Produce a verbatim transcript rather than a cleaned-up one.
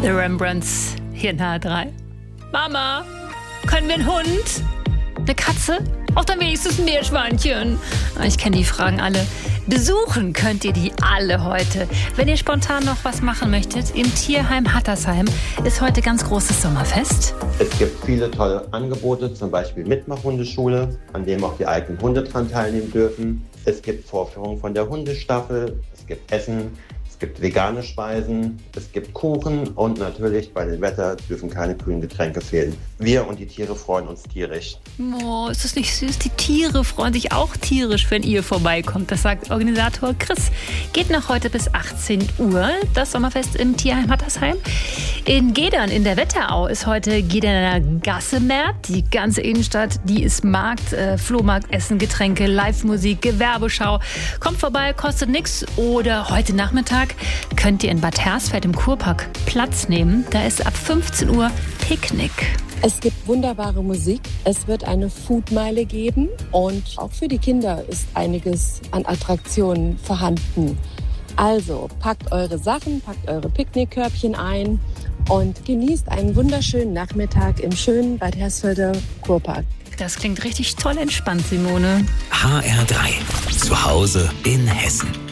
The Rembrandts hier in H R drei. Mama, können wir einen Hund? Eine Katze? Auch dann wenigstens ein Meerschweinchen. Ich kenne die Fragen alle. Besuchen könnt ihr die alle heute. Wenn ihr spontan noch was machen möchtet, im Tierheim Hattersheim ist heute ganz großes Sommerfest. Es gibt viele tolle Angebote, zum Beispiel Mitmach-Hundeschule, an dem auch die eigenen Hunde dran teilnehmen dürfen. Es gibt Vorführungen von der Hundestaffel, es gibt Essen, es gibt vegane Speisen, es gibt Kuchen und natürlich bei dem Wetter dürfen keine kühlen Getränke fehlen. Wir und die Tiere freuen uns tierisch. Oh, ist das nicht süß? Die Tiere freuen sich auch tierisch, wenn ihr vorbeikommt. Das sagt Organisator Chris. Geht noch heute bis achtzehn Uhr, das Sommerfest im Tierheim Hattersheim. In Gedern in der Wetterau ist heute Gederner Gassemärt. Die ganze Innenstadt, die ist Markt, äh, Flohmarkt, Essen, Getränke, Live-Musik, Gewerbeschau. Kommt vorbei, kostet nichts. Oder heute Nachmittag könnt ihr in Bad Hersfeld im Kurpark Platz nehmen. Da ist ab fünfzehn Uhr Picknick. Es gibt wunderbare Musik, es wird eine Foodmeile geben und auch für die Kinder ist einiges an Attraktionen vorhanden. Also packt eure Sachen, packt eure Picknickkörbchen ein und genießt einen wunderschönen Nachmittag im schönen Bad Hersfelder Kurpark. Das klingt richtig toll entspannt, Simone. H R drei. Zu Hause in Hessen.